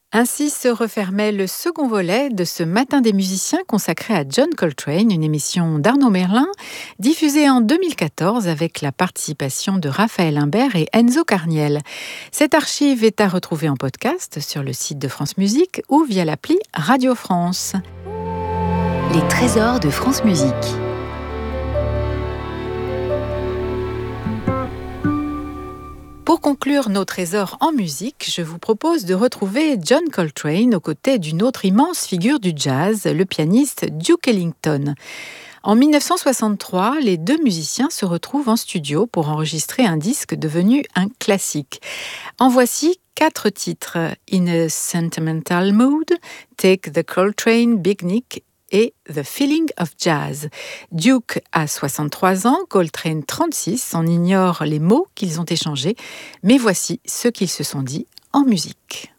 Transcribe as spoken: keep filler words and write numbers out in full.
Ainsi se refermait le second volet de ce Matin des musiciens consacré à John Coltrane, une émission d'Arnaud Merlin, diffusée en deux mille quatorze avec la participation de Raphaël Imbert et Enzo Carniel. Cette archive est à retrouver en podcast sur le site de France Musique ou via l'appli Radio France. Les trésors de France Musique. Pour conclure nos trésors en musique, je vous propose de retrouver John Coltrane aux côtés d'une autre immense figure du jazz, le pianiste Duke Ellington. En dix-neuf cent soixante-trois, les deux musiciens se retrouvent en studio pour enregistrer un disque devenu un classique. En voici quatre titres: In a Sentimental Mood, Take the Coltrane Big Nick et The Feeling of Jazz. Duke a soixante-trois ans, Coltrane trente-six, on ignore les mots qu'ils ont échangés, mais voici ce qu'ils se sont dit en musique.